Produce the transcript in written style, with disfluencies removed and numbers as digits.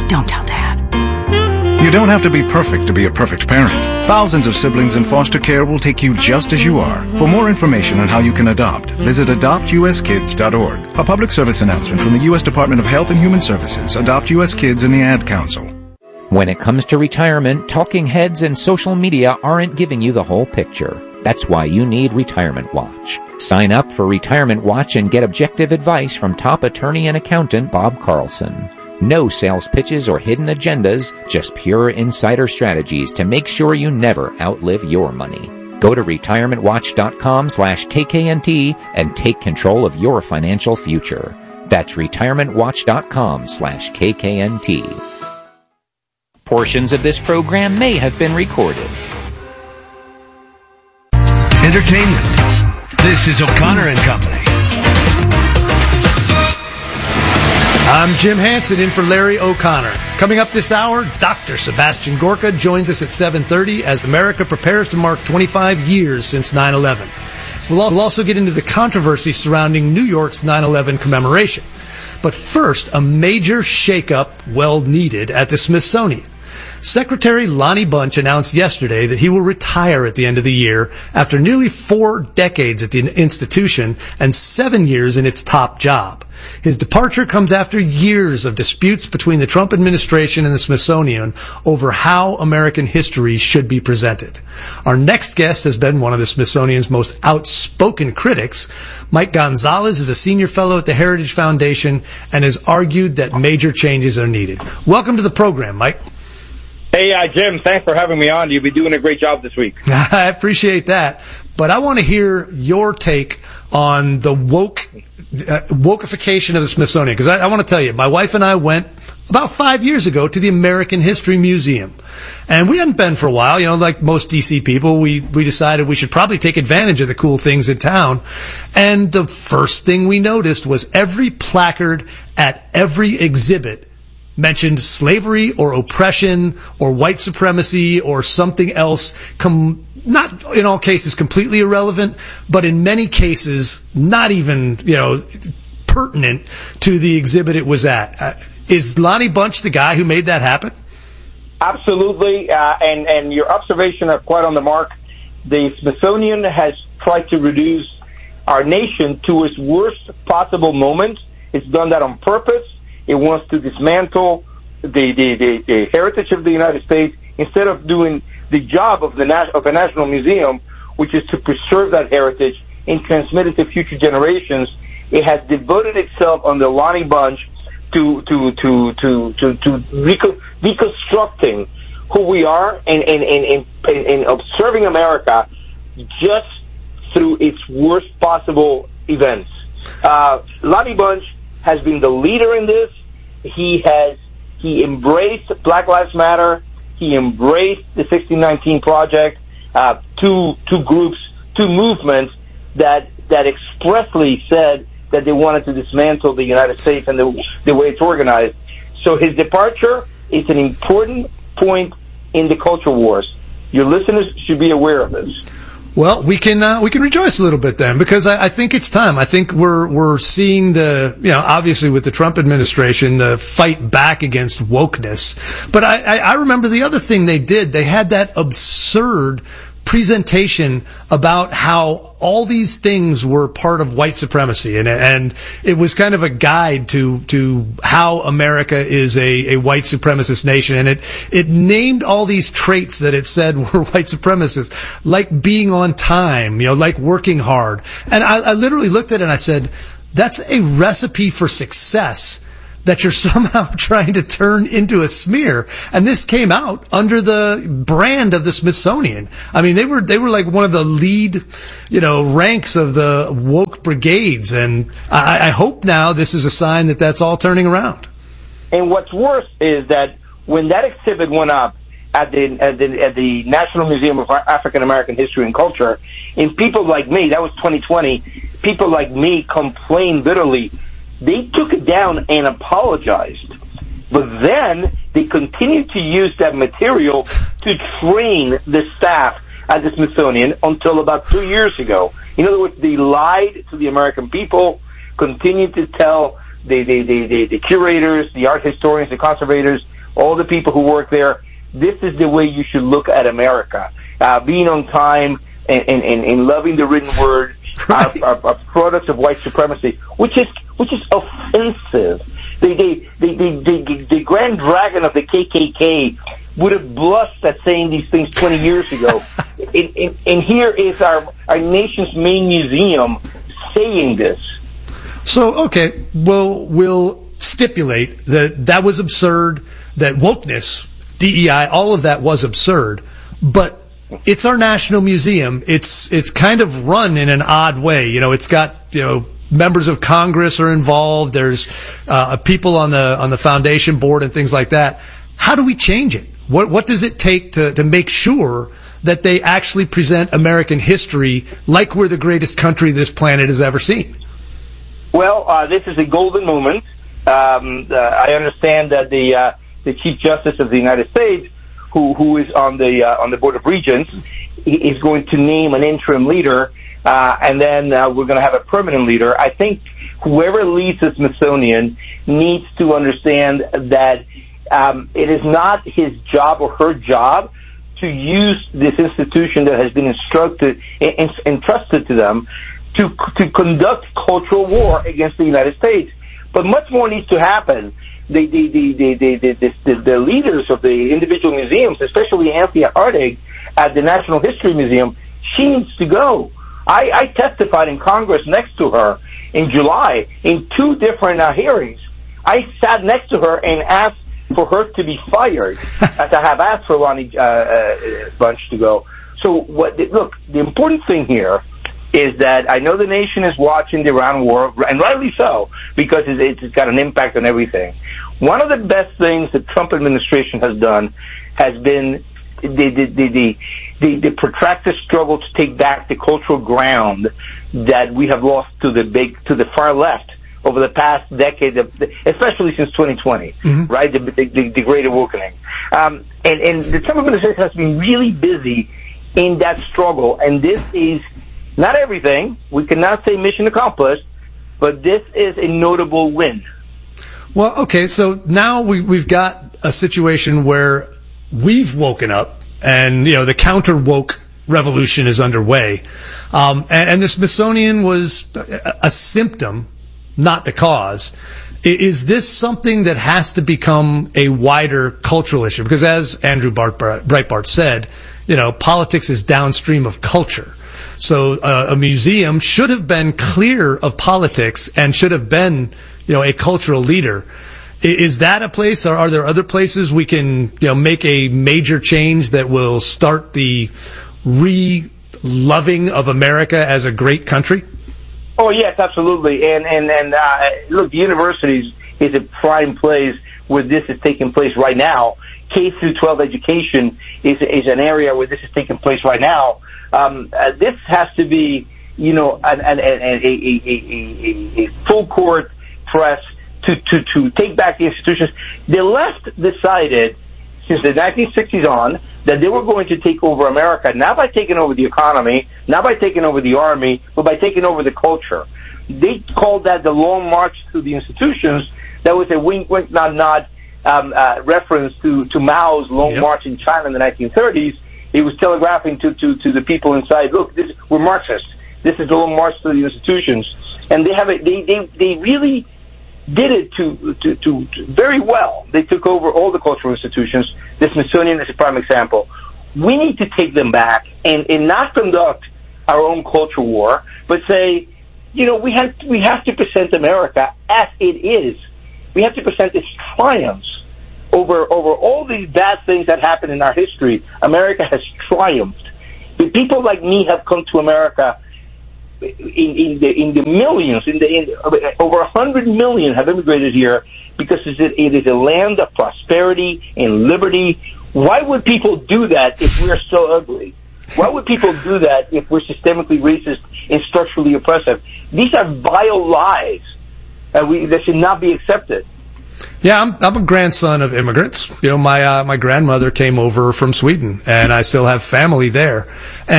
Don't tell Dad. You don't have to be perfect to be a perfect parent. Thousands of siblings in foster care will take you just as you are. For more information on how you can adopt, visit adoptuskids.org. A public service announcement from the U.S. Department of Health and Human Services, Adopt U.S. Kids, and the Ad Council. When it comes to retirement, talking heads and social media aren't giving you the whole picture. That's why you need Retirement Watch. Sign up for Retirement Watch and get objective advice from top attorney and accountant Bob Carlson. No sales pitches or hidden agendas, just pure insider strategies to make sure you never outlive your money. Go to retirementwatch.com/KKNT and take control of your financial future. That's retirementwatch.com/KKNT. Portions of this program may have been recorded. Entertainment. This is O'Connor and Company. I'm Jim Hansen in for Larry O'Connor. Coming up this hour, Dr. Sebastian Gorka joins us at 7:30 as America prepares to mark 25 years since 9/11. We'll also get into the controversy surrounding New York's 9/11 commemoration. But first, a major shakeup, well needed, at the Smithsonian. Secretary Lonnie Bunch announced yesterday that he will retire at the end of the year after nearly 4 decades at the institution and 7 years in its top job. His departure comes after years of disputes between the Trump administration and the Smithsonian over how American history should be presented. Our next guest has been one of the Smithsonian's most outspoken critics. Mike Gonzalez is a senior fellow at the Heritage Foundation and has argued that major changes are needed. Welcome to the program, Mike. Hey, Jim, thanks for having me on. You've been doing a great job this week. I appreciate that. But I want to hear your take on the wokeification of the Smithsonian. Because I want to tell you, my wife and I went about 5 years ago to the American History Museum. And we hadn't been for a while. You know, like most D.C. people, we decided we should probably take advantage of the cool things in town. And the first thing we noticed was every placard at every exhibit mentioned slavery or oppression or white supremacy or something else, not in all cases completely irrelevant, but in many cases not even, pertinent to the exhibit it was at. Is Lonnie Bunch the guy who made that happen? Absolutely, and your observation are quite on the mark. The Smithsonian has tried to reduce our nation to its worst possible moment. It's done that on purpose. It wants to dismantle the heritage of the United States instead of doing the job of a national museum, which is to preserve that heritage and transmit it to future generations. It has devoted itself under Lonnie Bunch to deconstructing who we are and observing America just through its worst possible events. Lonnie Bunch has been the leader in this. He embraced Black Lives Matter. He embraced the 1619 Project, two groups, two movements that expressly said that they wanted to dismantle the United States and the way it's organized. So his departure is an important point in the culture wars. Your listeners should be aware of this. Well, we can rejoice a little bit then, because I think it's time. I think we're seeing obviously with the Trump administration, the fight back against wokeness. But I remember the other thing they did. They had that absurd presentation about how all these things were part of white supremacy, and it was kind of a guide to how America is a white supremacist nation, and it named all these traits that it said were white supremacists, like being on time, like working hard. And I literally looked at it and I said, that's a recipe for success that you're somehow trying to turn into a smear. And this came out under the brand of the Smithsonian. I mean, they were like one of the lead, ranks of the woke brigades. And I hope now this is a sign that that's all turning around. And what's worse is that when that exhibit went up at the National Museum of African American History and Culture, and people like me, that was 2020, people like me complained bitterly. They took it down and apologized. But then they continued to use that material to train the staff at the Smithsonian until about 2 years ago. In other words, they lied to the American people, continued to tell the curators, the art historians, the conservators all the people who work there, this is the way you should look at America. Being on time and loving the written word are products of white supremacy, which is offensive. The grand dragon of the KKK would have blushed at saying these things 20 years ago. And here is our nation's main museum saying this. So, okay, well, we'll stipulate that was absurd, that wokeness, DEI, all of that was absurd, but it's our national museum. It's kind of run in an odd way. You know, it's got, you know, members of Congress are involved. There's people on the foundation board and things like that. How do we change it? What does it take to make sure that they actually present American history like we're the greatest country this planet has ever seen? Well, this is a golden moment. I understand that the Chief Justice of the United States, who is on the Board of Regents, is going to name an interim leader, and then we're going to have a permanent leader. I think whoever leads the Smithsonian needs to understand that it is not his job or her job to use this institution that has been entrusted to them to conduct cultural war against the United States. But much more needs to happen. The leaders of the individual museums, especially Anthea Hartig at the Natural History Museum, she needs to go. I testified in Congress next to her in July in 2 different hearings. I sat next to her and asked for her to be fired, as I have asked for Lonnie Bunch to go. So, look, the important thing here is that I know the nation is watching the Iran war, and rightly so, because it's got an impact on everything. One of the best things the Trump administration has done has been the protracted struggle to take back the cultural ground that we have lost to the far left over the past decade, especially since 2020, right? The Great Awakening. And the Trump administration has been really busy in that struggle, and this is not everything. We cannot say mission accomplished, but this is a notable win. Well, okay, so now we've got a situation where we've woken up, and, you know, the counter-woke revolution is underway. And the Smithsonian was a symptom, not the cause. Is this something that has to become a wider cultural issue? Because as Andrew Breitbart said, you know, politics is downstream of culture. So a museum should have been clear of politics and should have been, you know, a cultural leader. Is that a place, or are there other places we can, you know, make a major change that will start the re-loving of America as a great country? Oh, yes, absolutely. And look, the universities is a prime place where this is taking place right now. K through 12 education is an area where this is taking place right now. This has to be, you know, a full court press to take back the institutions. The left decided since the 1960s on that they were going to take over America, not by taking over the economy, not by taking over the army, but by taking over the culture. They called that the long march through the institutions. That was a wink, wink, nod, nod reference to Mao's long march in China in the 1930s. He was telegraphing to the people inside, look, we're Marxists. This is the long march through the institutions. And they really did it to very well. They took over all the cultural institutions. The Smithsonian is a prime example. We need to take them back and not conduct our own culture war, but say, you know, we have to present America as it is. We have to present its triumphs over all these bad things that happened in our history. America has triumphed. The people like me have come to America in the millions, over 100 million have immigrated here because it is a land of prosperity and liberty. Why would people do that if we're so ugly? Why would people do that if we're systemically racist and structurally oppressive? These are vile lies that should not be accepted. Yeah, I'm a grandson of immigrants. You know, my grandmother came over from Sweden, and I still have family there.